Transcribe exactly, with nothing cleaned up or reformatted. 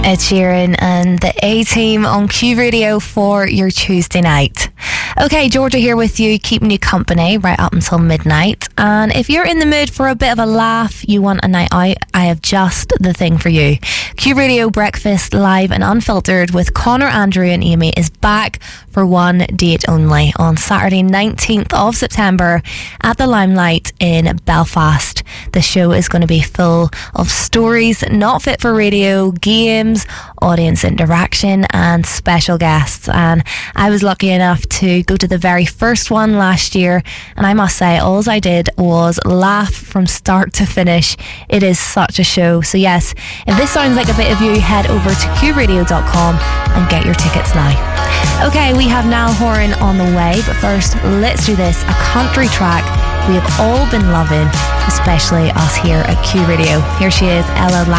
Ed Sheeran and the A-Team on Q Radio for your Tuesday night. Okay, Georgia here with you, keeping you company right up until midnight. And if you're in the mood for a bit of a laugh, you want a night out, I have just the thing for you. Q Radio Breakfast Live and Unfiltered with Connor, Andrew and Amy is back for one date only on Saturday nineteenth of September at the Limelight in Belfast. The show is going to be full of stories not fit for radio, games, audience interaction and special guests. And I was lucky enough to go to the very first one last year, and I must say all I did was laugh from start to finish. It is such a show. So yes, if this sounds like a bit of you, head over to q radio dot com and get your tickets now. Okay, we have Niall Horan on the way, but first let's do this, a country track we have all been loving, especially us here at Q Radio. Here she is, Ella Lang.